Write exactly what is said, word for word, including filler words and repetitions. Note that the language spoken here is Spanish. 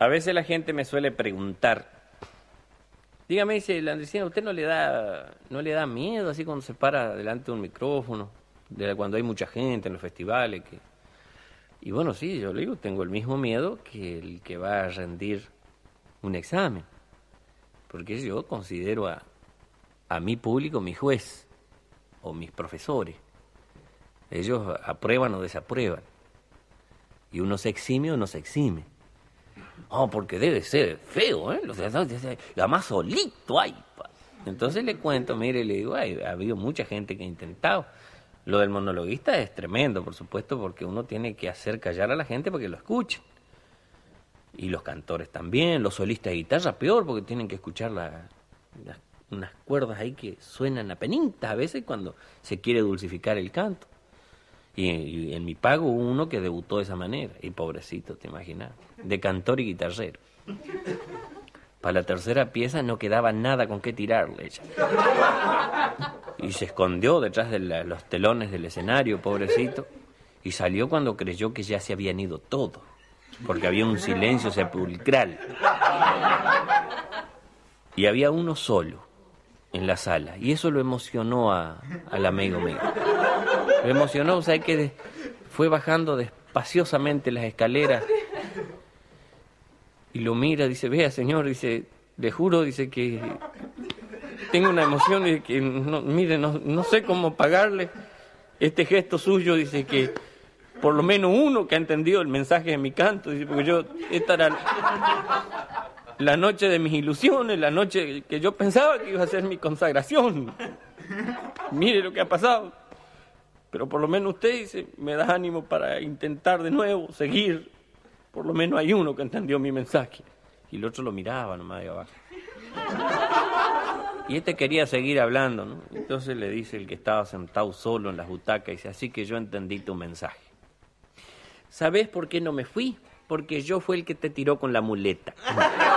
A veces la gente me suele preguntar, dígame, dice la Andresina, ¿a usted no le da no le da miedo así cuando se para delante de un micrófono, de cuando hay mucha gente en los festivales? Que... Y bueno, sí, yo le digo, tengo el mismo miedo que el que va a rendir un examen, porque yo considero a, a mi público mi juez o mis profesores. Ellos aprueban o desaprueban, y uno se exime o no se exime. Oh, porque debe ser feo, ¿eh? Además solito hay. Entonces le cuento, mire, le digo, ay, ha habido mucha gente que ha intentado. Lo del monologuista es tremendo, por supuesto, porque uno tiene que hacer callar a la gente para que lo escuchen. Y los cantores también, los solistas de guitarra peor, porque tienen que escuchar la, la, unas cuerdas ahí que suenan a penitas a veces cuando se quiere dulcificar el canto. Y, y en mi pago hubo uno que debutó de esa manera, y pobrecito, te imaginas, de cantor y guitarrero. Para la tercera pieza no quedaba nada con qué tirarle ella. Y se escondió detrás de la, los telones del escenario, pobrecito, y salió cuando creyó que ya se habían ido todos, porque había un silencio sepulcral. Y había uno solo en la sala, y eso lo emocionó a, al amigo mío. Lo emocionó, o sea, que fue bajando despaciosamente las escaleras y lo mira, dice, vea, señor, dice, le juro, dice, que tengo una emoción y que, no, mire, no, no sé cómo pagarle este gesto suyo, dice, que por lo menos uno que ha entendido el mensaje de mi canto, dice, porque yo, esta era la noche de mis ilusiones, la noche que yo pensaba que iba a ser mi consagración. Mire lo que ha pasado. Pero por lo menos usted, dice, me da ánimo para intentar de nuevo, seguir. Por lo menos hay uno que entendió mi mensaje. Y el otro lo miraba nomás de abajo. Y este quería seguir hablando, ¿no? Entonces le dice el que estaba sentado solo en las butacas, dice, así que yo entendí tu mensaje. ¿Sabés por qué no me fui? Porque yo fui el que te tiró con la muleta.